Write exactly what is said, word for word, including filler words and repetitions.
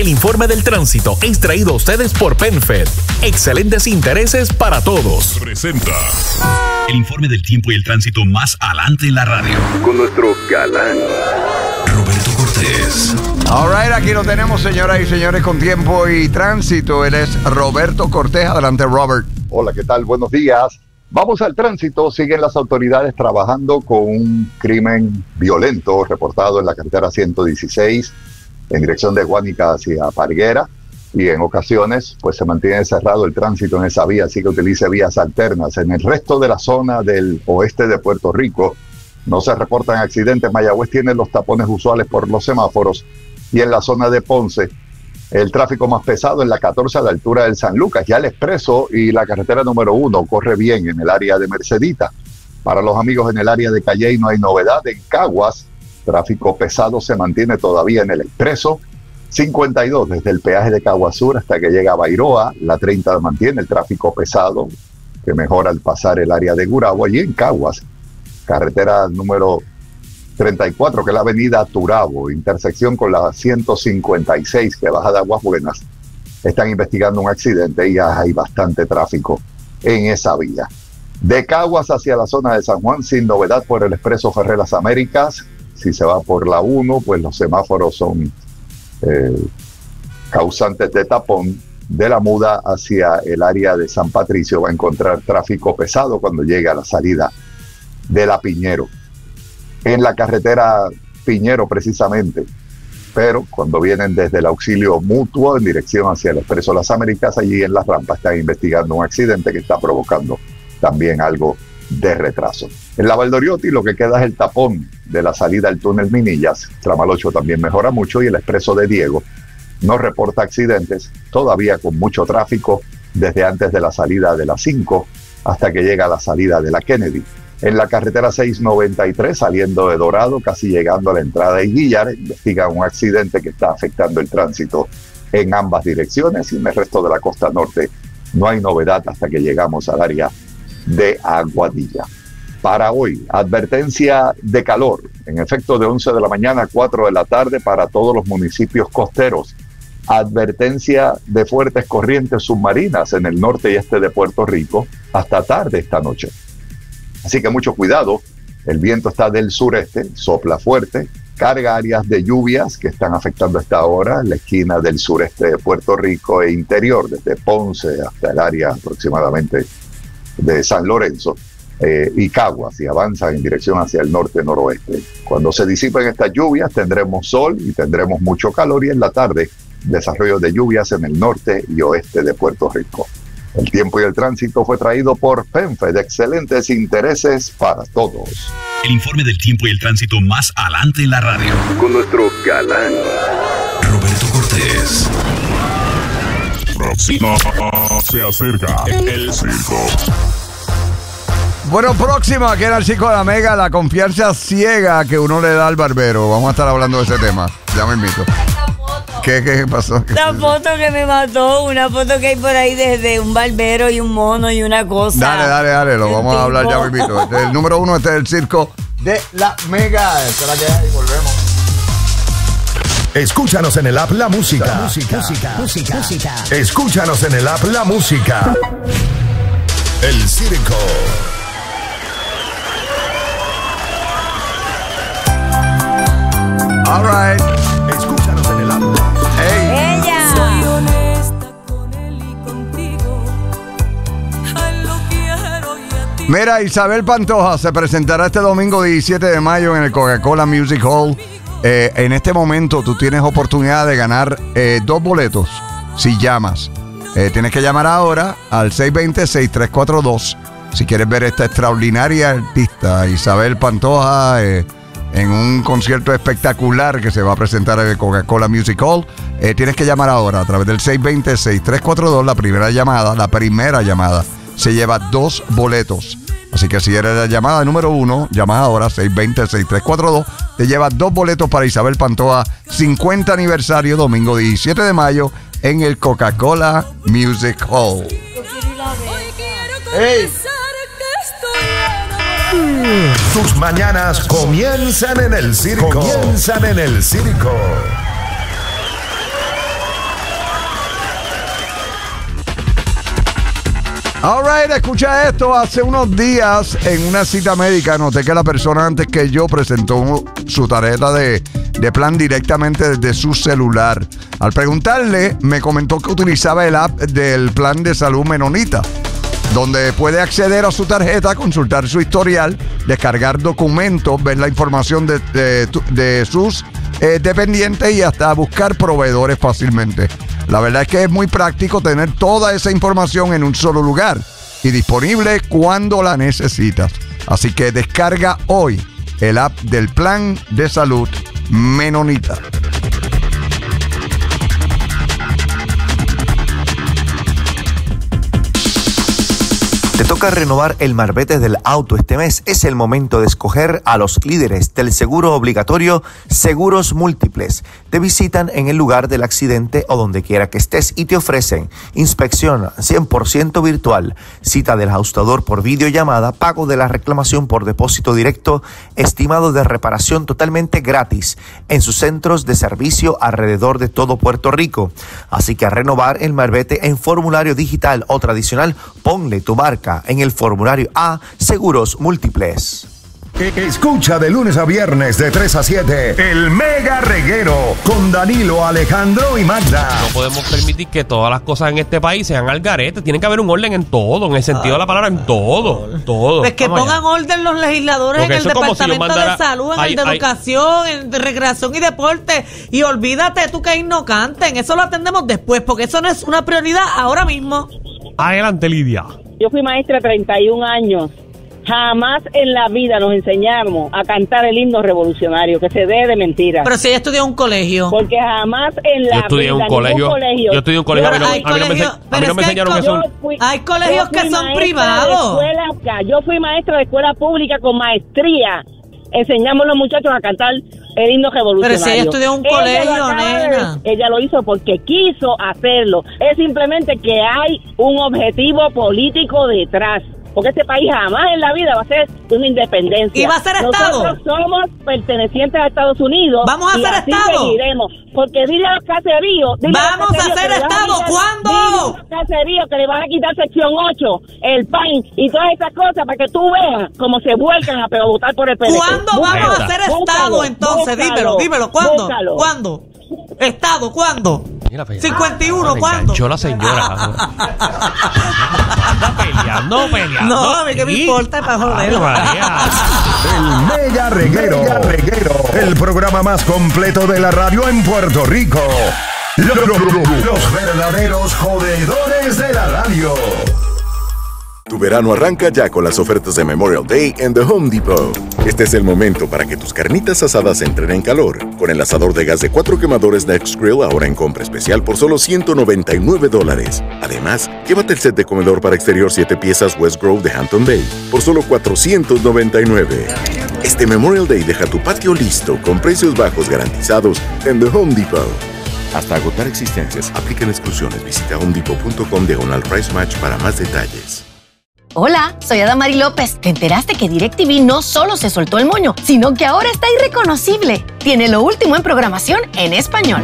El informe del tránsito es traído a ustedes por PenFed. Excelentes intereses para todos. Presenta el informe del tiempo y el tránsito más adelante en la radio. Con nuestro galán Roberto Cortés. All right, aquí lo tenemos, señoras y señores, con tiempo y tránsito. Él es Roberto Cortés. Adelante, Robert. Hola, ¿qué tal? Buenos días. Vamos al tránsito. Siguen las autoridades trabajando con un crimen violento reportado en la carretera ciento dieciséis en dirección de Guánica hacia Parguera, y en ocasiones pues se mantiene cerrado el tránsito en esa vía, así que utilice vías alternas. En el resto de la zona del oeste de Puerto Rico no se reportan accidentes. Mayagüez tiene los tapones usuales por los semáforos, y en la zona de Ponce el tráfico más pesado en la catorce a la altura del San Lucas. Ya el expreso y la carretera número uno corre bien en el área de Mercedita. Para los amigos en el área de Calley no hay novedad. En Caguas, tráfico pesado se mantiene todavía en el expreso cincuenta y dos desde el peaje de Caguas Sur hasta que llega a Bairoa. La treinta mantiene el tráfico pesado, que mejora al pasar el área de Gurabo. Allí en Caguas, carretera número treinta y cuatro, que es la avenida Turabo, intersección con la ciento cincuenta y seis que baja de Aguas Buenas. Están investigando un accidente y ya hay bastante tráfico en esa vía. De Caguas hacia la zona de San Juan, sin novedad por el expreso Ferrer Las Américas. Si se va por la uno, pues los semáforos son eh, causantes de tapón. De la Muda hacia el área de San Patricio va a encontrar tráfico pesado cuando llegue a la salida de la Piñero. En la carretera Piñero precisamente, pero cuando vienen desde el auxilio mutuo en dirección hacia el expreso Las Américas, allí en la rampa están investigando un accidente que está provocando también algo de retraso. En la Valdoriotti lo que queda es el tapón de la salida al túnel Minillas. Tramal ocho también mejora mucho, y el expreso de Diego no reporta accidentes, todavía con mucho tráfico desde antes de la salida de la cinco hasta que llega a la salida de la Kennedy. En la carretera seiscientos noventa y tres, saliendo de Dorado, casi llegando a la entrada de Guillar, investiga un accidente que está afectando el tránsito en ambas direcciones, y en el resto de la costa norte no hay novedad hasta que llegamos al área de Aguadilla. Para hoy, advertencia de calor, en efecto de once de la mañana a cuatro de la tarde para todos los municipios costeros. Advertencia de fuertes corrientes submarinas en el norte y este de Puerto Rico hasta tarde esta noche. Así que mucho cuidado, el viento está del sureste, sopla fuerte, carga áreas de lluvias que están afectando a esta hora en la esquina del sureste de Puerto Rico e interior, desde Ponce hasta el área aproximadamente de San Lorenzo eh, y Caguas, y avanzan en dirección hacia el norte-noroeste. Cuando se disipen estas lluvias tendremos sol y tendremos mucho calor, y en la tarde desarrollo de lluvias en el norte y oeste de Puerto Rico. El tiempo y el tránsito fue traído por PenFed, de excelentes intereses para todos. El informe del tiempo y el tránsito más adelante en la radio. con nuestro galán Roberto Cortés. Próxima se acerca el circo. Bueno, próximo aquí en el Circo de la Mega, la confianza ciega que uno le da al barbero. Vamos a estar hablando de ese tema. Ya me invito. ¿Qué, qué pasó? La foto que me mató, una foto que hay por ahí desde un barbero y un mono y una cosa. Dale, dale, dale, lo El vamos a hablar tipo. ya mismito. Este es el número uno, este es el Circo de la Mega. Esta es la que hay, volvemos. Escúchanos en el app La Música. La música. Música, música, música. Escúchanos en el app La Música. El circo. All right. Escúchanos en el app. Hey. Ella. Soy honesta con él y contigo. A él lo quiero y a ti. Mira, Isabel Pantoja se presentará este domingo diecisiete de mayo en el Coca-Cola Music Hall. Eh, en este momento tú tienes oportunidad de ganar eh, dos boletos si llamas. Eh, tienes que llamar ahora al seis dos cero, seis tres cuatro dos si quieres ver esta extraordinaria artista, Isabel Pantoja, eh, en un concierto espectacular que se va a presentar en el Coca-Cola Music Hall. Eh, tienes que llamar ahora a través del seis dos cero, seis tres cuatro dos. La primera llamada, la primera llamada se lleva dos boletos. Así que si eres la llamada número uno, llamas ahora seis dos cero, seis tres cuatro dos. Te llevas dos boletos para Isabel Pantoja, cincuenta aniversario, domingo diecisiete de mayo, en el Coca-Cola Music Hall. ¡Ey! Tus mañanas comienzan en el circo. Comienzan en el circo. All right, escucha esto. Hace unos días en una cita médica noté que la persona antes que yo presentó su tarjeta de, de plan directamente desde su celular. Al preguntarle, me comentó que utilizaba el app del plan de salud Menonita, donde puede acceder a su tarjeta, consultar su historial, descargar documentos, ver la información de, de, de sus eh, dependientes y hasta buscar proveedores fácilmente. La verdad es que es muy práctico tener toda esa información en un solo lugar y disponible cuando la necesitas. Así que descarga hoy el app del plan de salud Menonita. Te toca renovar el marbete del auto este mes. Es el momento de escoger a los líderes del seguro obligatorio Seguros Múltiples. Te visitan en el lugar del accidente o donde quiera que estés y te ofrecen inspección cien por ciento virtual, cita del ajustador por videollamada, pago de la reclamación por depósito directo, estimado de reparación totalmente gratis en sus centros de servicio alrededor de todo Puerto Rico. Así que a renovar el marbete en formulario digital o tradicional, ponle tu marca en el formulario A Seguros Múltiples. Escucha de lunes a viernes de tres a siete el Mega Reguero con Danilo, Alejandro y Magda. No podemos permitir que todas las cosas en este país sean al garete. Tiene que haber un orden en todo, en el sentido de la palabra, en todo. todo. Pues que Vamos pongan allá. orden los legisladores Porque en el eso es como si yo Departamento mandara- de Salud, en hay- el de hay- Educación, en el de Recreación y Deporte. Y olvídate tú que ahí no canten. Eso lo atendemos después, porque eso no es una prioridad ahora mismo. Adelante, Lidia. Yo fui maestra treinta y un años. Jamás en la vida nos enseñamos a cantar el himno revolucionario, que se dé de mentira. Pero si ella estudió en un colegio. Porque jamás en la Yo estudié en vida, un colegio. ningún colegio. Yo estudié en un colegio. Pero A mí no- hay a mí no me colegios- ense- a mí pero no es me que hay enseñaron co- que son... Yo fui- Hay colegios yo que fui son maestra privados. de escuela- yo fui maestra de escuela pública con maestría. Enseñamos a los muchachos a cantar el himno revolucionario. Pero si ella estudió en un Ella colegio, lo acaba de nena. ver. Ella lo hizo porque quiso hacerlo. Es simplemente que hay un objetivo político detrás. Porque este país jamás en la vida va a ser una independencia. ¿Y va a ser Estado? Nosotros somos pertenecientes a Estados Unidos. ¿Vamos a y ser así Estado? seguiremos. Porque dile a los caseríos. dile los ¡Vamos a caseríos ser que le van Estado! quitar- ¿Cuándo? dile a los caseríos que le van a quitar sección ocho, el P A N y todas esas cosas para que tú veas cómo se vuelcan a pero votar por el P N P. ¿Cuándo Búscalo, vamos a ser búscalo, Estado entonces? búscalo, dímelo, dímelo. ¿Cuándo? búscalo. ¿Cuándo? ¿Estado? ¿Cuándo? Mira, pues, cincuenta y uno, ah, me ¿cuándo? enganchó la señora. Anda peleando, peleando. No, a mí que me Sí. importa para joder. Ay, María. El Mega Reguero. Mega Reguero. El programa más completo de la radio en Puerto Rico. Lo- lo- lo- lo- Los verdaderos jodedores de la radio. Tu verano arranca ya con las ofertas de Memorial Day en The Home Depot. Este es el momento para que tus carnitas asadas entren en calor. Con el asador de gas de cuatro quemadores Next Grill ahora en compra especial por solo ciento noventa y nueve dólares. Además, llévate el set de comedor para exterior siete piezas West Grove de Hampton Bay por solo cuatrocientos noventa y nueve. Este Memorial Day deja tu patio listo con precios bajos garantizados en The Home Depot. Hasta agotar existencias, aplican exclusiones. Visita homedepot punto com diagonal price match para más detalles. Hola, soy Adamari López. ¿Te enteraste que DirecTV no solo se soltó el moño, sino que ahora está irreconocible? Tiene lo último en programación en español.